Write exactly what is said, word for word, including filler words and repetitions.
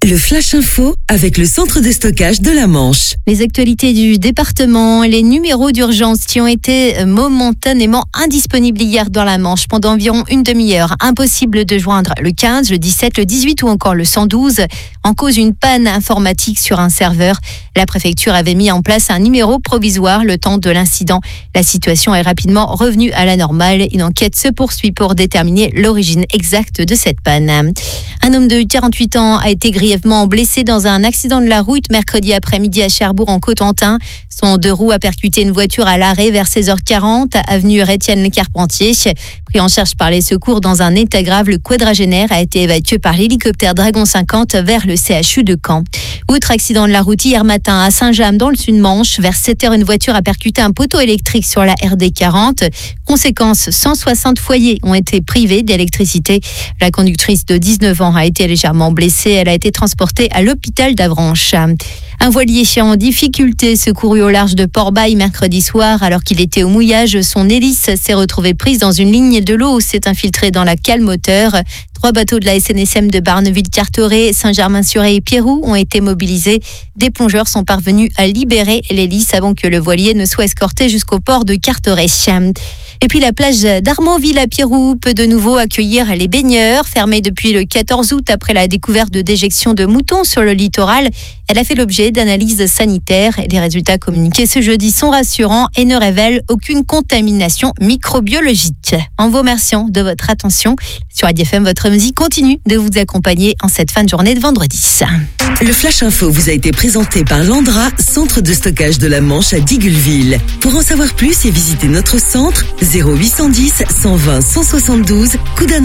Le Flash Info avec le centre de stockage de la Manche. Les actualités du département, les numéros d'urgence qui ont été momentanément indisponibles hier dans la Manche pendant environ une demi-heure. Impossible de joindre le quinze, le dix-sept, le dix-huit ou encore le cent douze. En cause une panne informatique sur un serveur. La préfecture avait mis en place un numéro provisoire le temps de l'incident. La situation est rapidement revenue à la normale. Une enquête se poursuit pour déterminer l'origine exacte de cette panne. Un homme de quarante-huit ans a été grièvement blessé dans un accident de la route mercredi après-midi à Cherbourg en Cotentin. Son deux roues a percuté une voiture à l'arrêt vers seize heures quarante, avenue Étienne-Carpentier. Pris en charge par les secours dans un état grave, le quadragénaire a été évacué par l'hélicoptère Dragon cinquante vers le C H U de Caen. Outre accident de la route hier matin à Saint-James dans le Sud-Manche, vers sept heures, une voiture a percuté un poteau électrique sur la R D quarante. Conséquence, cent soixante foyers ont été privés d'électricité. La conductrice de dix-neuf ans a été légèrement blessée. Elle a été transportée à l'hôpital d'Avranches. Un voilier en difficulté secouru au large de Port-Bail mercredi soir. Alors qu'il était au mouillage, son hélice s'est retrouvée prise dans une ligne de l'eau où s'est infiltrée dans la cale moteur. Trois bateaux de la S N S M de Barneville-Carteret, Saint-Germain-sur-Aie et Pierroux ont été mobilisés. Des plongeurs sont parvenus à libérer l'hélice avant que le voilier ne soit escorté jusqu'au port de Carteret. Et puis la plage d'Armonville à Pierroux peut de nouveau accueillir les baigneurs. Fermée depuis le quatorze août après la découverte de déjections de moutons sur le littoral, elle a fait l'objet d'analyses sanitaires. Les résultats communiqués ce jeudi sont rassurants et ne révèlent aucune contamination microbiologique. En vous remerciant de votre attention, sur A D F M, votre musique continue de vous accompagner en cette fin de journée de vendredi. Le Flash Info vous a été présenté par Landra, centre de stockage de la Manche à Digueulville. Pour en savoir plus et visiter notre centre, zéro huit cent dix, cent vingt, cent soixante-douze, Coudances.